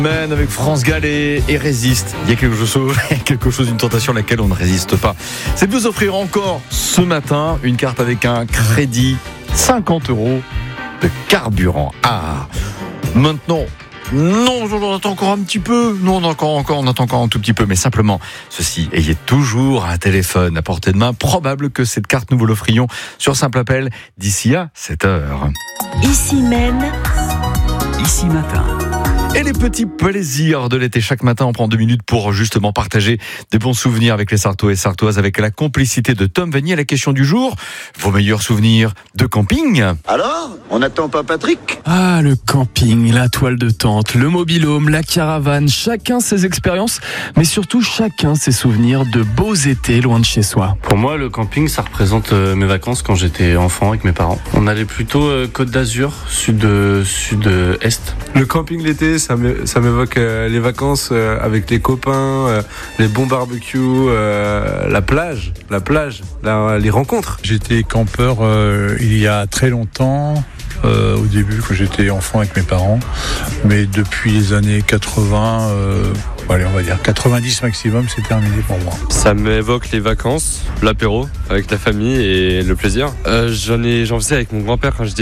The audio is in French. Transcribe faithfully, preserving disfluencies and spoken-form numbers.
Mène avec France Gall et, et résiste. Il y a quelque chose, quelque chose, une tentation à laquelle on ne résiste pas. C'est de vous offrir encore ce matin une carte avec un crédit cinquante euros de carburant. Ah, maintenant. Non, on attend encore un petit peu. Non, on attend encore, on attend encore un tout petit peu. Mais simplement, ceci, ayez toujours un téléphone à portée de main. Probable que cette carte, nous vous l'offrions sur simple appel d'ici à sept heures. Ici Maine. Ici Matin. Et les petits plaisirs de l'été. Chaque matin, on prend deux minutes pour justement partager des bons souvenirs avec les Sartois et Sartoises, avec la complicité de Tom Vanny. À la question du jour, vos meilleurs souvenirs de camping? Alors, on n'attend pas Patrick? Ah, le camping, la toile de tente, le mobil-home, la caravane, chacun ses expériences, mais surtout chacun ses souvenirs de beaux étés loin de chez soi. Pour moi, le camping, ça représente euh, mes vacances quand j'étais enfant avec mes parents. On allait plutôt euh, Côte d'Azur, sud, euh, sud-est. Le camping l'été, ça m'é- ça m'évoque euh, les vacances euh, avec les copains, euh, les bons barbecues, euh, la plage, la plage, la- les rencontres. J'étais campeur euh, il y a très longtemps, euh, au début quand j'étais enfant avec mes parents, mais depuis les années quatre-vingts, euh, allez, on va dire quatre-vingt-dix maximum, c'est terminé pour moi. Ça m'évoque les vacances, l'apéro avec la famille et le plaisir. Euh, j'en ai, j'en faisais avec mon grand-père quand j'étais